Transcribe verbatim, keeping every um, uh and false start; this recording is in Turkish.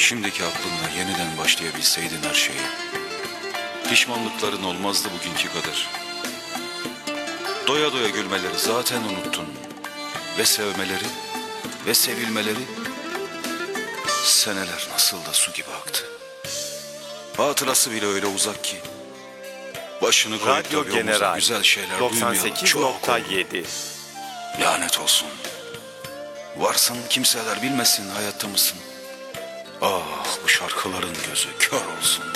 Şimdiki aklınla yeniden başlayabilseydin her şeyi, pişmanlıkların olmazdı bugünkü kadar. Doya doya gülmeleri zaten unuttun. Ve sevmeleri ve sevilmeleri, seneler nasıl da su gibi aktı. Hatırası bile öyle uzak ki, başını koyup da Radyo bir omuza General güzel şeyler doksan duymayalı sekiz çok nokta oldu. yedi. Lanet olsun. Varsın kimseler bilmesin hayatta mısın. Ah, bu şarkıların gözü kör olsun.